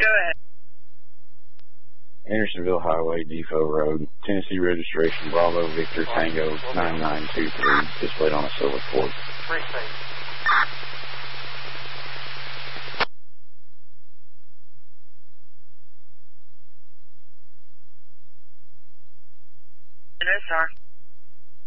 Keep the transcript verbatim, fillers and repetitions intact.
Go ahead. Andersonville Highway, Depot Road, Tennessee registration, Bravo Victor Tango nine nine two three, displayed on a silver port. Three six. Yes, sir.